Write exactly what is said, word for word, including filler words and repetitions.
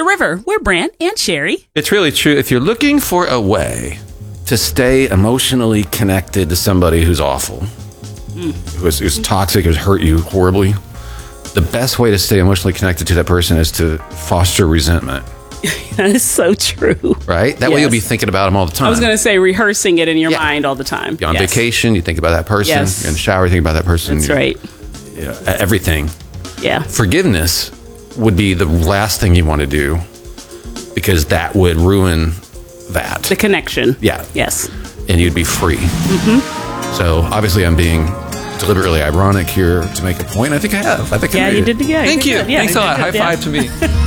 River. We're Brant and Sherry. It's really true. If you're looking for a way to stay emotionally connected to somebody who's awful, mm. who's, who's toxic, who's hurt you horribly, the best way to stay emotionally connected to that person is to foster resentment. That is so true. Right? That yes. way you'll be thinking about them all the time. I was going to say rehearsing it in your yeah. mind all the time. You're on yes. vacation, you think about that person. Yes. You're in the shower, you think about that person. That's You're, right. You know, everything. Yeah. Forgiveness would be the last thing you want to do because that would ruin that. The connection. Yeah. Yes. And you'd be free. Mm-hmm. So obviously I'm being deliberately ironic here to make a point. I think I have. I think yeah, I made you it. did. Yeah, Thank you. Good. Yeah, Thanks a lot. High yeah. five to me.